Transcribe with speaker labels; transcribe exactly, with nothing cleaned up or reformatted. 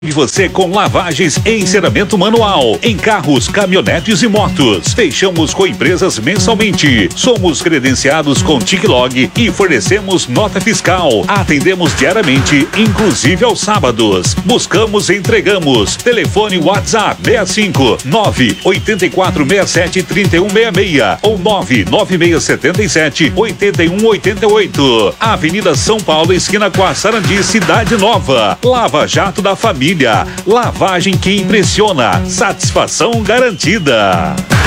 Speaker 1: E você com lavagens e enceramento manual em carros, caminhonetes e motos. Fechamos com empresas mensalmente. Somos credenciados com TicLog e fornecemos nota fiscal. Atendemos diariamente, inclusive aos sábados. Buscamos e entregamos. Telefone WhatsApp seis cinco nove oito quatro seis sete três um seis seis ou nove nove seis sete sete oito um oito oito. Avenida São Paulo, esquina com a Sarandi, Cidade Nova. Lava Jato da Família. Lavagem que impressiona. Satisfação garantida.